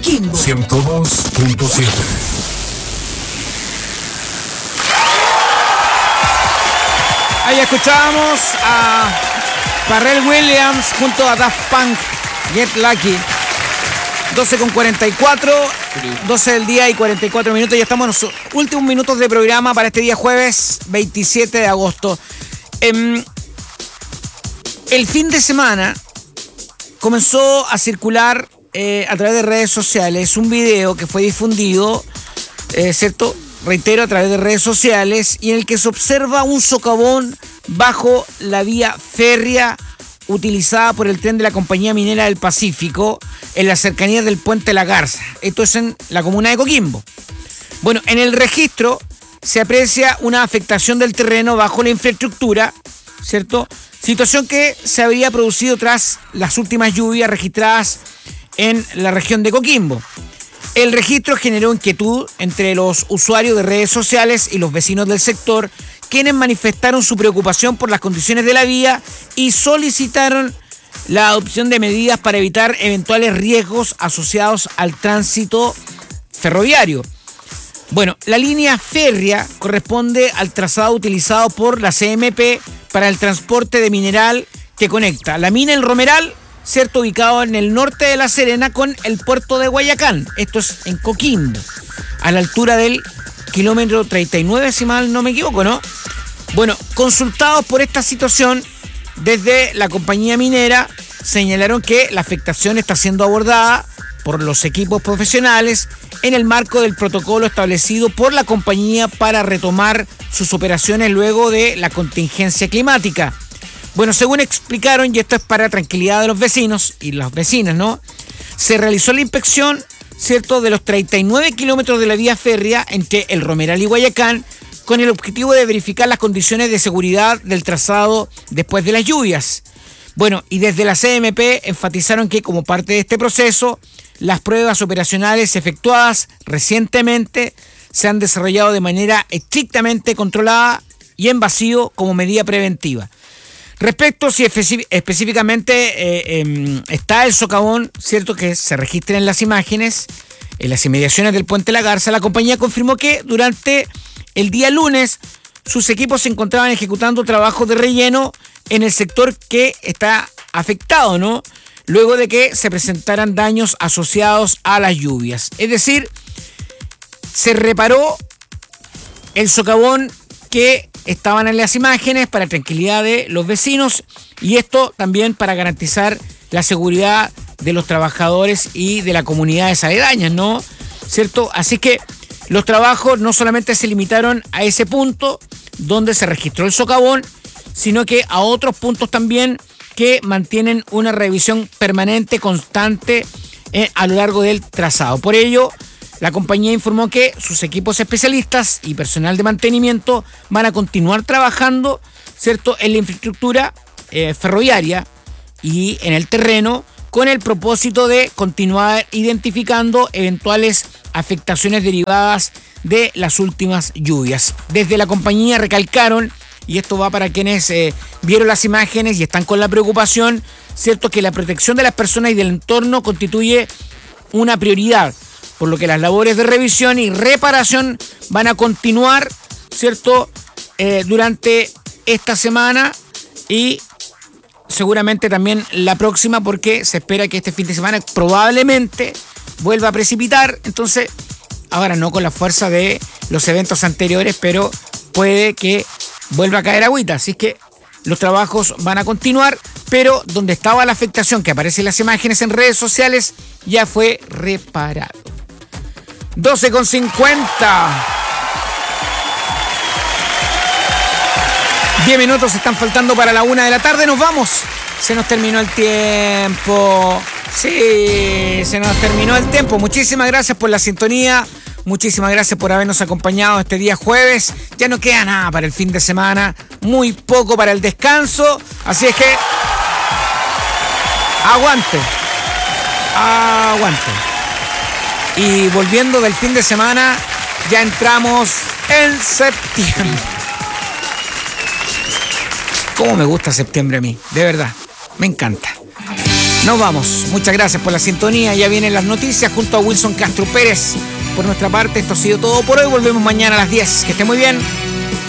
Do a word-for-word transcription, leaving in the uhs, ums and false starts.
Coquimbo ciento dos punto siete. Ahí escuchábamos a Pharrell Williams junto a Daft Punk, Get Lucky. doce con cuarenta y cuatro, doce del día y cuarenta y cuatro minutos. Ya estamos en los últimos minutos de programa para este día jueves veintisiete de agosto. Eh, el fin de semana comenzó a circular eh, a través de redes sociales un video que fue difundido, eh, ¿cierto? Reitero, a través de redes sociales, y en el que se observa un socavón bajo la vía férrea utilizada por el tren de la Compañía Minera del Pacífico en las cercanías del Puente La Garza. Esto es en la comuna de Coquimbo. Bueno, en el registro se aprecia una afectación del terreno bajo la infraestructura, ¿cierto? Situación que se habría producido tras las últimas lluvias registradas en la región de Coquimbo. El registro generó inquietud entre los usuarios de redes sociales y los vecinos del sector, quienes manifestaron su preocupación por las condiciones de la vía y solicitaron la adopción de medidas para evitar eventuales riesgos asociados al tránsito ferroviario. Bueno, la línea férrea corresponde al trazado utilizado por la C M P para el transporte de mineral que conecta la mina El Romeral, cierto, ubicado en el norte de La Serena, con el puerto de Guayacán. Esto es en Coquimbo, a la altura del kilómetro treinta y nueve, si mal no me equivoco, ¿no? Bueno, consultados por esta situación, desde la compañía minera señalaron que la afectación está siendo abordada por los equipos profesionales en el marco del protocolo establecido por la compañía para retomar sus operaciones luego de la contingencia climática. Bueno, según explicaron, y esto es para tranquilidad de los vecinos y las vecinas, ¿no? Se realizó la inspección, ¿cierto?, de los treinta y nueve kilómetros de la vía férrea entre El Romeral y Guayacán, con el objetivo de verificar las condiciones de seguridad del trazado después de las lluvias. Bueno, y desde la C M P enfatizaron que como parte de este proceso, las pruebas operacionales efectuadas recientemente se han desarrollado de manera estrictamente controlada y en vacío como medida preventiva. Respecto si especi- específicamente eh, eh, está el socavón, cierto, que se registra en las imágenes, en las inmediaciones del Puente La Garza, la compañía confirmó que durante el día lunes sus equipos se encontraban ejecutando trabajos de relleno en el sector que está afectado, ¿no? Luego de que se presentaran daños asociados a las lluvias. Es decir, se reparó el socavón que estaban en las imágenes para tranquilidad de los vecinos, y esto también para garantizar la seguridad de los trabajadores y de la comunidad de aledañas, ¿no? ¿Cierto? Así que los trabajos no solamente se limitaron a ese punto donde se registró el socavón, sino que a otros puntos también que mantienen una revisión permanente, constante, eh, a lo largo del trazado. Por ello, la compañía informó que sus equipos especialistas y personal de mantenimiento van a continuar trabajando, ¿cierto?, en la infraestructura eh, ferroviaria y en el terreno, con el propósito de continuar identificando eventuales afectaciones derivadas de las últimas lluvias. Desde la compañía recalcaron, y esto va para quienes eh, vieron las imágenes y están con la preocupación, ¿cierto?, que la protección de las personas y del entorno constituye una prioridad, por lo que las labores de revisión y reparación van a continuar, ¿cierto?, eh, durante esta semana y seguramente también la próxima, porque se espera que este fin de semana probablemente vuelva a precipitar. Entonces, ahora no con la fuerza de los eventos anteriores, pero puede que vuelva a caer agüita. Así que los trabajos van a continuar, pero donde estaba la afectación que aparece en las imágenes en redes sociales ya fue reparado. doce con cincuenta. diez minutos están faltando para la una de la tarde. Nos vamos. Se nos terminó el tiempo. Sí, se nos terminó el tiempo. Muchísimas gracias por la sintonía. Muchísimas gracias por habernos acompañado este día jueves. Ya no queda nada para el fin de semana. Muy poco para el descanso. Así es que aguante. Aguante. Y volviendo del fin de semana, ya entramos en septiembre. ¿Cómo me gusta septiembre a mí? De verdad, me encanta. Nos vamos. Muchas gracias por la sintonía. Ya vienen las noticias junto a Wilson Castro Pérez. Por nuestra parte, esto ha sido todo por hoy. Volvemos mañana a las diez. Que esté muy bien.